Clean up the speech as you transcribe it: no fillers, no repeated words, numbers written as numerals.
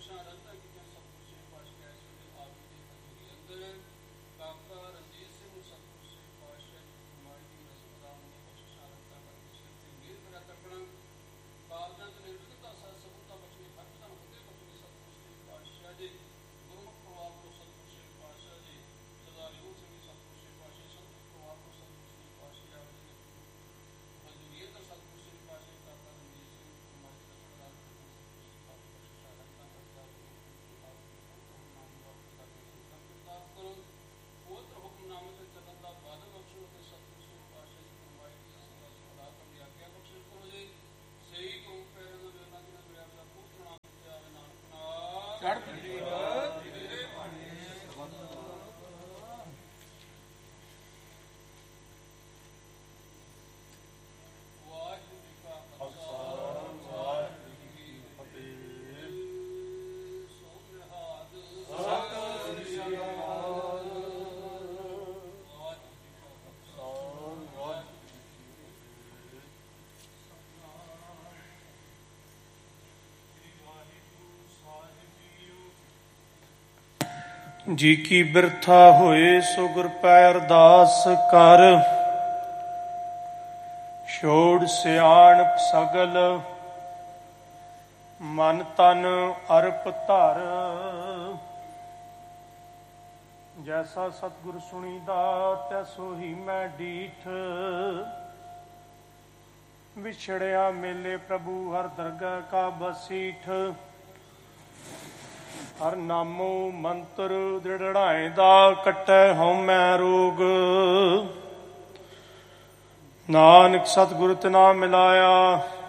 ਜੀ ਕੀ ਬਿਰਥਾ ਹੋਏ ਸੋ ਗੁਰ ਪੈ ਅਰਦਾਸ ਕਰ, ਛੋੜ ਸਿਆਣਪ ਸਗਲ ਮਨ ਤਨ ਅਰਪ ਧਰ। ਜੈਸਾ ਸਤਿਗੁਰ ਸੁਣੀਦਾ ਤੈਸੋ ਹੀ ਮੈਂ ਡੀਠ, ਵਿਛੜਿਆ ਮੇਲੇ ਪ੍ਰਭੂ ਹਰ ਦਰਗਾਹ ਕਾ ਬਸੀਠ। ਹਰ ਨਾਮੋ ਮੰਤਰ ਦ੍ਰਿੜਾਏ ਦਾ, ਕੱਟੈ ਹਉਮੈ ਰੋਗ। ਨਾਨਕ ਸਤਿਗੁਰ ਤੇ ਨਾਮ ਮਿਲਾਇਆ